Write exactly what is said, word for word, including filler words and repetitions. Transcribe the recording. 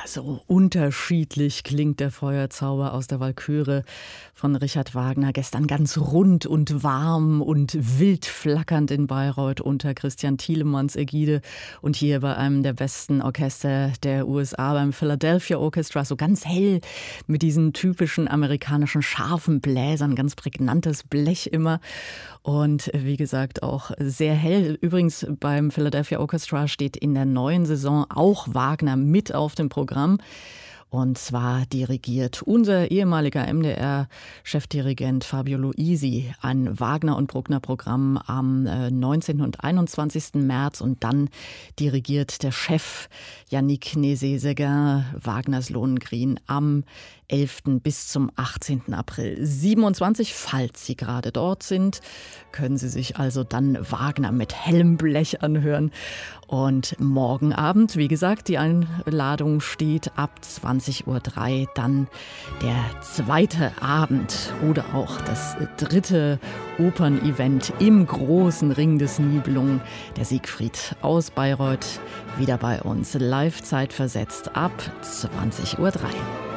So unterschiedlich klingt der Feuerzauber aus der Walküre von Richard Wagner. Gestern ganz rund und warm und wild flackernd in Bayreuth unter Christian Thielemanns Ägide und hier bei einem der besten Orchester der U S A, beim Philadelphia Orchestra, so ganz hell mit diesen typischen amerikanischen scharfen Bläsern, ganz prägnantes Blech immer. Und wie gesagt auch sehr hell. Übrigens beim Philadelphia Orchestra steht in der neuen Saison auch Wagner mit auf dem Programm. Und zwar dirigiert unser ehemaliger M D R-Chefdirigent Fabio Luisi ein Wagner- und Bruckner-Programm am neunzehnten und einundzwanzigsten März. Und dann dirigiert der Chef Yannick Nézet-Séguin Wagners Lohengrin am elften bis zum achtzehnten April siebenundzwanzig. Falls Sie gerade dort sind, können Sie sich also dann Wagner mit hellem Blech anhören. Und morgen Abend, wie gesagt, die Einladung steht ab zwanzig Uhr drei, dann der zweite Abend oder auch das dritte Opernevent im großen Ring des Nibelungen. Der Siegfried aus Bayreuth wieder bei uns, live zeitversetzt ab zwanzig Uhr drei.